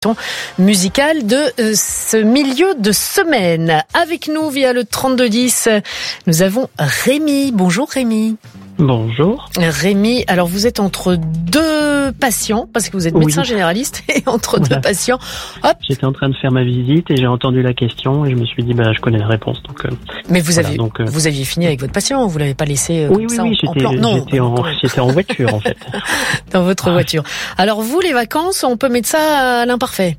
Musical de ce milieu de semaine. Avec nous via le 3210, nous avons Rémi. Bonjour Rémi. Bonjour. Rémi, alors vous êtes entre deux patients, parce que vous êtes médecin généraliste, et entre deux patients, hop. J'étais en train de faire ma visite et j'ai entendu la question et je me suis dit, je connais la réponse. Donc, mais vous aviez fini avec votre patient, vous l'avez pas laissé oui, en plan. Non, j'étais en voiture en fait. Dans votre voiture. Alors vous, les vacances, on peut mettre ça à l'imparfait.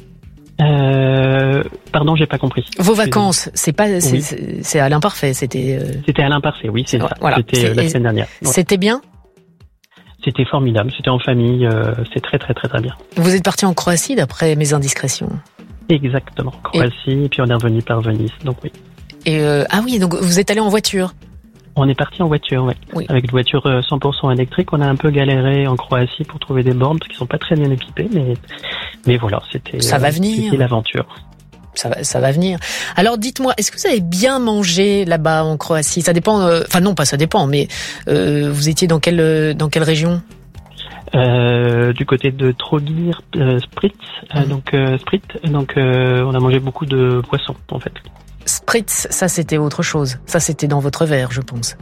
Pardon, j'ai pas compris. Vos vacances, c'est à l'imparfait, c'était à l'imparfait, oui, c'est ça. Voilà. C'était la semaine dernière. Ouais. C'était bien? C'était formidable, c'était en famille, c'est très très très très bien. Vous êtes parti en Croatie d'après mes indiscrétions? Exactement, Croatie, et puis on est revenu par Venise, donc oui. Et donc vous êtes allé en voiture? On est parti en voiture, oui. Avec une voiture 100% électrique. On a un peu galéré en Croatie pour trouver des bornes parce qu'ils sont pas très bien équipés, mais voilà, c'était l'aventure. Ça va venir. Alors dites-moi, est-ce que vous avez bien mangé là-bas en Croatie? Ça dépend. Non, pas ça dépend, mais vous étiez dans quelle région? Du côté de Trogir, Split. Donc on a mangé beaucoup de poissons en fait. Spritz, ça c'était autre chose. Ça c'était dans votre verre, je pense.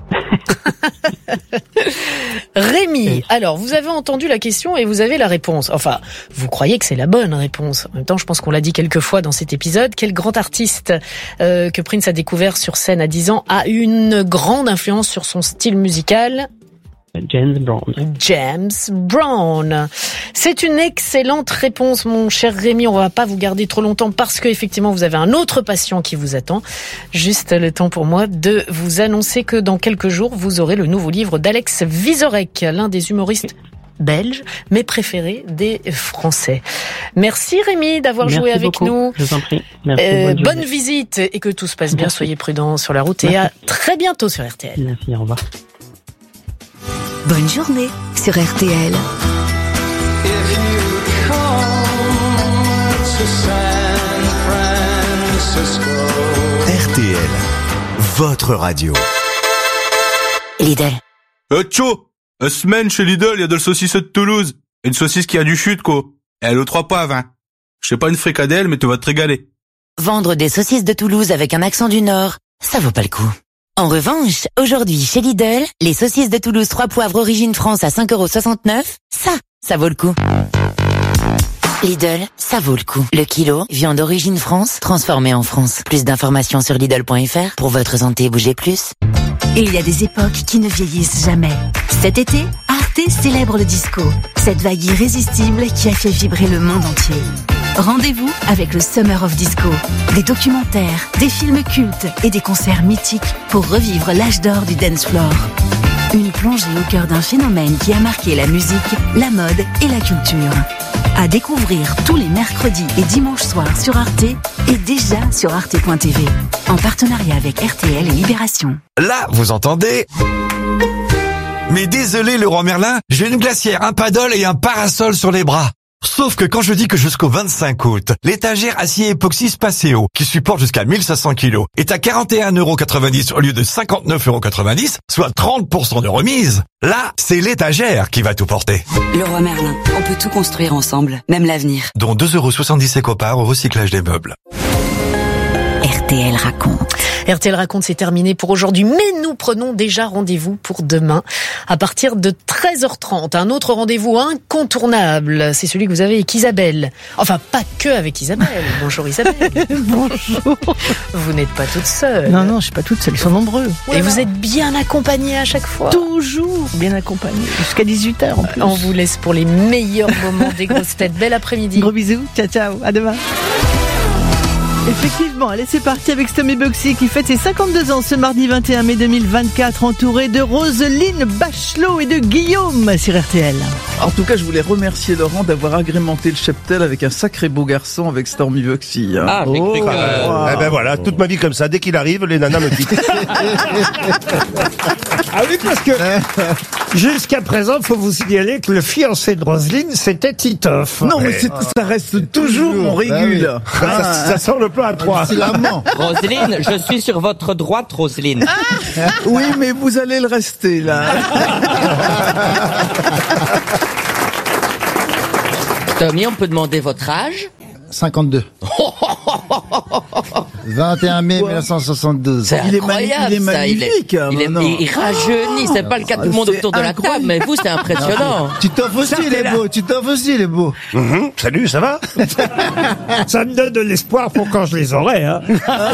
Rémi, alors vous avez entendu la question et vous avez la réponse. Enfin, vous croyez que c'est la bonne réponse. En même temps, je pense qu'on l'a dit quelques fois dans cet épisode. Quel grand artiste que Prince a découvert sur scène à 10 ans a une grande influence sur son style musical? James Brown. C'est une excellente réponse, mon cher Rémi. On va pas vous garder trop longtemps parce que effectivement vous avez un autre patient qui vous attend. Juste le temps pour moi de vous annoncer que dans quelques jours vous aurez le nouveau livre d'Alex Vizorek, l'un des humoristes belges, mais préférés des Français. Merci Rémi d'avoir joué avec nous. Je vous en prie. Merci, bonne visite et que tout se passe bien. Soyez prudents sur la route et à très bientôt sur RTL. Merci, au revoir. Bonne journée sur RTL. RTL, votre radio. Lidl. Tcho, semaine chez Lidl, il y a de la saucisse de Toulouse. Une saucisse qui a du chute, quoi. Elle aux 3 poivres, hein. Je sais pas une fricadelle, mais tu vas te régaler. Vendre des saucisses de Toulouse avec un accent du Nord, ça vaut pas le coup. En revanche, aujourd'hui, chez Lidl, les saucisses de Toulouse 3 poivres origine France à 5,69 €, ça vaut le coup. Lidl, ça vaut le coup. Le kilo, viande d'origine France, transformée en France. Plus d'informations sur Lidl.fr. Pour votre santé, bougez plus. Il y a des époques qui ne vieillissent jamais. Cet été, Arte célèbre le disco. Cette vague irrésistible qui a fait vibrer le monde entier. Rendez-vous avec le Summer of Disco. Des documentaires, des films cultes et des concerts mythiques pour revivre l'âge d'or du dance floor. Une plongée au cœur d'un phénomène qui a marqué la musique, la mode et la culture. À découvrir tous les mercredis et dimanches soirs sur Arte et déjà sur arte.tv. En partenariat avec RTL et Libération. Là, vous entendez ? Mais désolé, Leroy Merlin, j'ai une glacière, un paddle et un parasol sur les bras. Sauf que quand je dis que jusqu'au 25 août, l'étagère acier époxy Spaceo, qui supporte jusqu'à 1500 kilos, est à 41,90 € au lieu de 59,90 €, soit 30% de remise, là, c'est l'étagère qui va tout porter. Leroy Merlin, on peut tout construire ensemble, même l'avenir. Dont 2,70 € éco-part au recyclage des meubles. RTL raconte. RTL raconte, c'est terminé pour aujourd'hui, mais nous prenons déjà rendez-vous pour demain à partir de 13h30. Un autre rendez-vous incontournable, c'est celui que vous avez avec Isabelle. Enfin, pas que avec Isabelle. Bonjour Isabelle. Bonjour. Vous n'êtes pas toute seule. Non, je suis pas toute seule, ils sont nombreux. Et vous êtes bien accompagnée à chaque fois. Toujours bien accompagnée, jusqu'à 18h en plus. On vous laisse pour les meilleurs moments des grosses têtes. Bel après-midi. Gros bisous, ciao, à demain. Effectivement, allez, c'est parti avec Stomy Bugsy qui fête ses 52 ans ce mardi 21 mai 2024, entouré de Roselyne Bachelot et de Guillaume sur RTL. En tout cas, je voulais remercier Laurent d'avoir agrémenté le cheptel avec un sacré beau garçon avec Stormy Bugsy. Ah, j'ai cru que... Eh ben voilà, toute ma vie comme ça, dès qu'il arrive, les nanas me quittent. Ah oui, parce que jusqu'à présent, il faut vous signaler que le fiancé de Roselyne, c'était Titoff. Non, mais ça reste toujours mon régule. Ça sort le plan à 3. C'est l'amant. Roselyne, je suis sur votre droite, Roselyne. Oui, mais vous allez le rester, là. Stomy, on peut demander votre âge? 52. 21 mai 1972. C'est incroyable, il est magnifique. Il rajeunit, c'est pas le cas de tout le monde autour de la table, mais vous, c'est impressionnant. Tu t'offres aussi, il est beau. Salut, ça va? Ça me donne de l'espoir pour quand je les aurai. Hein.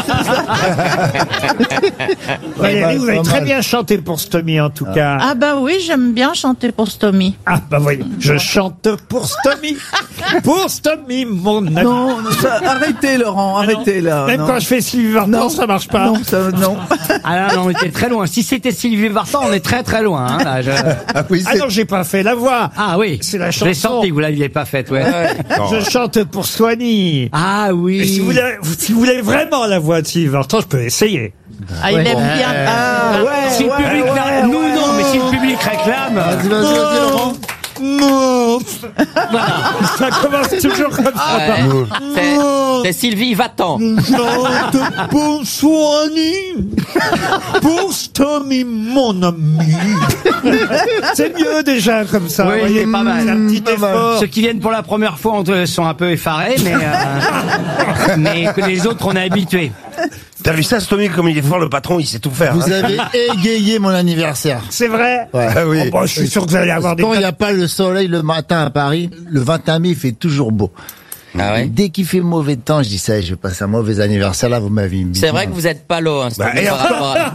Valérie, vous avez très bien chanté pour Stomy, en tout cas. Ah bah oui, j'aime bien chanter pour Stomy. Ah bah voyez, je chante pour Stomy. Pour Stomy, mon ami. Non, arrêtez Laurent, arrêtez là. Même quand je fais Sylvie Vartan, ça marche pas. Non. Ah là, on était très loin. Si c'était Sylvie Vartan, on est très très loin. Hein, là, Ah non, j'ai pas fait la voix. Ah oui, c'est la chanson. Je l'ai senti que vous l'aviez pas faite, ouais. Je chante pour Soigny. Ah oui. Et si vous voulez vraiment la voix de Sylvie Vartan, je peux essayer. Ah, il aime bien. Ah ouais. Si le public réclame, nous non, mais si le public réclame. Vas-y, Laurent. Non. Voilà. Ça commence toujours comme ça. C'est Sylvie Va-t'en. Chante pour Soigny, pour Stomy, mon ami. C'est mieux déjà comme ça. Oui, c'est pas mal. C'est un petit effort. Ceux qui viennent pour la première fois sont un peu effarés, mais que les autres on est habitués. T'as vu ça, Stomy, comme il est fort, le patron, il sait tout faire. Vous avez égayé mon anniversaire. C'est vrai? Ouais. Ah oui. Oh, bah, je suis sûr que vous allez avoir des... Quand il n'y a pas le soleil le matin à Paris, le 21 mai, il fait toujours beau. Ah ouais? Dès qu'il fait mauvais temps, je dis ça, je vais passer un mauvais anniversaire, là, vous m'avez mis. C'est vrai que vous êtes palo, hein, Stomy, par rapport à...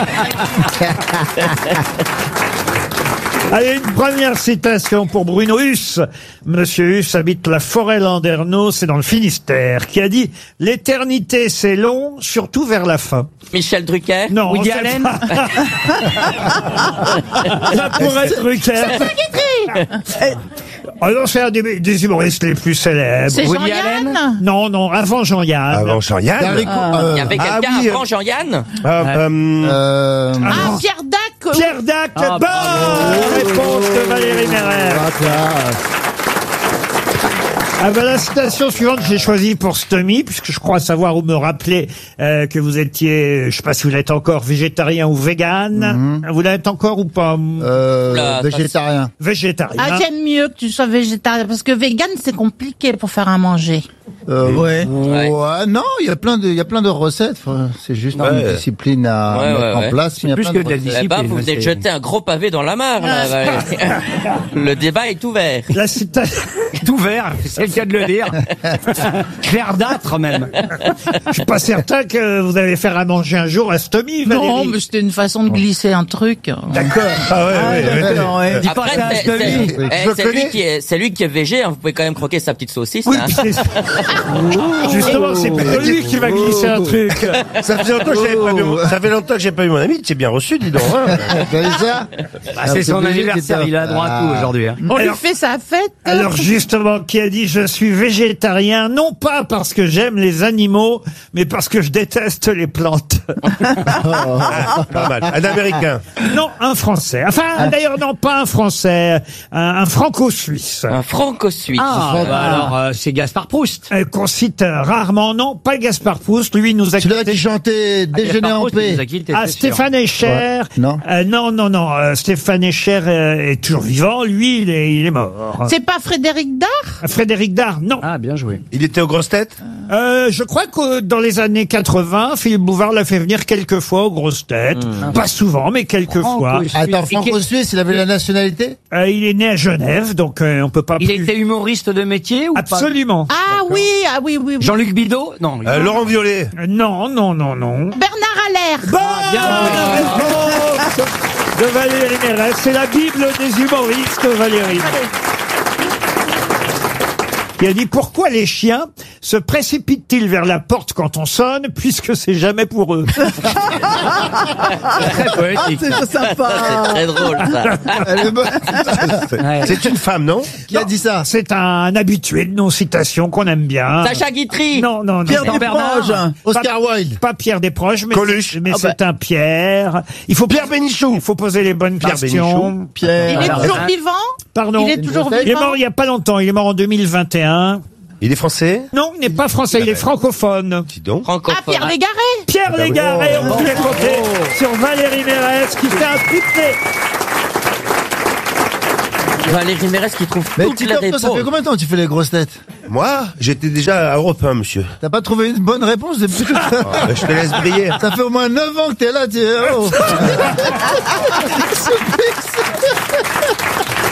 Allez, une première citation pour Bruno Huss. Monsieur Huss habite la Forêt-Landerneau, c'est dans le Finistère, qui a dit « L'éternité, c'est long, surtout vers la fin. » Michel Drucker? Non. Woody Allen? Ça pourrait être Drucker. Oh non, c'est un des humoristes les plus célèbres. C'est Jean-Yann? Non, avant Jean-Yann. Avant Jean-Yann? Il y avait quelqu'un avant Jean-Yann? Pierre Dac. Pierre Dac, bonne réponse de Valérie Mérès. Ah ben la citation suivante, j'ai choisi pour Stomy, puisque je crois savoir ou me rappeler que vous étiez, je sais pas si vous l'êtes encore, végétarien ou vegan. Vous l'êtes encore ou pas? Végétarien. Végétarien. Ah, j'aime mieux que tu sois végétarien, parce que vegan, c'est compliqué pour faire à manger. Ouais, non, il y a plein de recettes. C'est juste une discipline à mettre en place. C'est plus que de la discipline. Eh ben, vous venez de jeter un gros pavé dans la mare, là. Le débat est ouvert. La citation est ouvert, c'est le cas de le dire. Verdâtre, même. Je suis pas certain que vous allez faire à manger un jour à Stomy, Valérie. Non, mais c'était une façon de glisser un truc. D'accord. Ah ouais. Après, c'est lui qui est végé, hein. Vous pouvez quand même croquer sa petite saucisse. Oui, hein. Justement, c'est pas lui qui va glisser un truc. Ça fait longtemps que j'ai pas eu mon ami, tu es bien reçu, dis donc. Hein. C'est son anniversaire, il a droit à tout aujourd'hui. Hein. On lui fait sa fête. Alors justement, qui a dit je suis végétarien, non pas parce que j'aime les animaux, mais parce que je déteste les plantes. Pas mal. Un Américain. Non, un Français. Enfin, d'ailleurs, non, pas un Français, un Franco-Suisse. Un Franco-Suisse. Alors, c'est Gaspard Proust. Qu'on cite rarement, non, pas Gaspard Proust. Lui, nous a celui-là qui chantait Déjeuner en paix. Stéphane Escher. Ouais. Non. Stéphane Escher est toujours vivant. Lui, il est mort. C'est pas Frédéric Dard? Frédéric Dard, non. Ah, bien joué. Il était aux grosses têtes? Je crois que dans les années 80, Philippe Bouvard l'a fait venir quelques fois aux grosses têtes. Pas souvent, mais quelques fois. Attends, Franco-Suisse, il avait la nationalité? Il est né à Genève, donc on peut pas... Il était humoriste de métier ou Absolument. pas? Ah oui. Jean-Luc Bidot? Non. Laurent Violet? Non. Bernard Allaire. Bonne réponse de Valérie Mérès. C'est la Bible des humoristes, Valérie. Il a dit pourquoi les chiens se précipitent-ils vers la porte quand on sonne puisque c'est jamais pour eux. Très poétique. C'est sympa. C'est très drôle, ça. Elle est bonne. C'est une femme, non? Qui a dit ça? C'est un habitué de nos citations qu'on aime bien. Sacha Guitry. Non. Pierre Desproges. Oscar Wilde. Pas Pierre Desproges, mais Coluche. C'est un Pierre. Pierre Bénichou. Il faut poser les bonnes questions. Pierre. Il est toujours vivant? Pardon. Il est toujours vivant? Il est mort il y a pas longtemps. Il est mort en 2021. Il est français? Non, il n'est pas français, il est francophone. Dis donc. Ah, Pierre Légaré. Pierre Légaré, on voulait compter sur Valérie Mérès qui fait un triplé. Valérie Mérès qui trouve Mais toutes les réponses. ça fait combien de temps que tu fais les grosses têtes? Moi, j'étais déjà à Europe 1, monsieur. T'as pas trouvé une bonne réponse depuis tout ça? Je te laisse briller. Ça fait au moins 9 ans que t'es là,